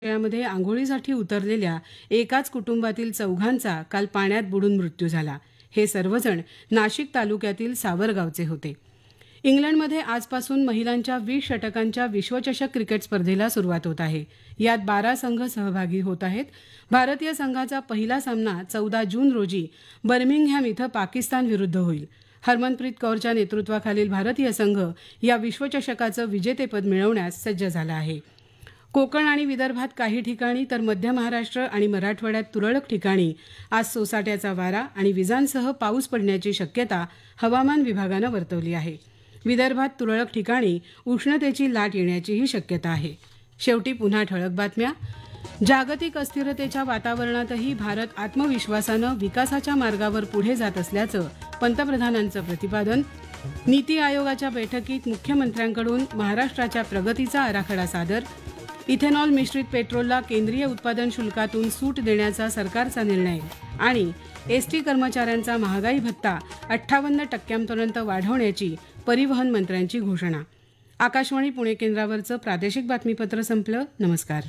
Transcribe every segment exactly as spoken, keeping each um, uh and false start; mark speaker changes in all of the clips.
Speaker 1: यामध्ये आंघोळीसाठी उतरलेल्या एकाच कुटुंबातील चौघांचा काल पाण्यात बुडून मृत्यू झाला. हे सर्वजण नाशिक तालुक्यातील सावरगावचे होते. इंग्लंडमध्ये आजपासून महिलांच्या वीस षटकांच्या विश्वचषक क्रिकेट स्पर्धेला सुरुवात होत आहे. यात बारा संघ सहभागी होत आहेत. भारतीय संघाचा पहिला सामना चौदा जून रोजी बर्मिंगहॅम इथं पाकिस्तान विरुद्ध होईल. हरमनप्रीत कौरच्या नेतृत्वाखालील भारतीय संघ या विश्वचषकाचं विजेतेपद मिळवण्यास सज्ज झाला आहे. कोकण आणि विदर्भात काही ठिकाणी तर मध्य महाराष्ट्र आणि मराठवाड्यात तुरळक ठिकाणी आज सोसाट्याचा वारा आणि विजांसह पाऊस पडण्याची शक्यता हवामान विभागानं वर्तवली आहे. विदर्भात तुरळक ठिकाणी उष्णतेची लाट येण्याचीही शक्यता आहे. शेवटी पुन्हा ठळक बातम्या. जागतिक अस्थिरतेच्या वातावरणातही भारत आत्मविश्वासानं विकासाच्या मार्गावर पुढे जात असल्याचं पंतप्रधानांचं प्रतिपादन. नीती आयोगाच्या बैठकीत मुख्यमंत्र्यांकडून महाराष्ट्राच्या प्रगतीचा आराखडा सादर. इथेनॉल मिश्रित पेट्रोलला केंद्रीय उत्पादन शुल्कातून सूट देण्याचा सरकारचा निर्णय आणि एसटी कर्मचाऱ्यांचा महागाई भत्ता अठ्ठावन्न टक्क्यांपर्यंत वाढवण्याची परिवहन मंत्र्यांची घोषणा. आकाशवाणी पुणे केंद्रावरचं प्रादेशिक बातमीपत्र संपलं. नमस्कार.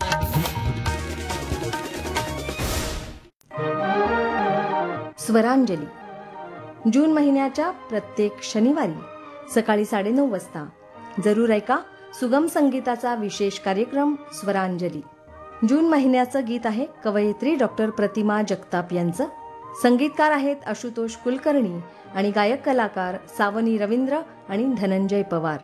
Speaker 2: स्वरांजली जून महिन्याच्या प्रत्येक शनिवारी सकाळी साडेनऊ वाजता जरूर ऐका सुगम संगीताचा विशेष कार्यक्रम स्वरांजली. जून महिन्याचं गीत आहे कवयित्री डॉक्टर प्रतिमा जगताप यांचं. संगीतकार आहेत आशुतोष कुलकर्णी आणि गायक कलाकार सावनी रवींद्र आणि धनंजय पवार.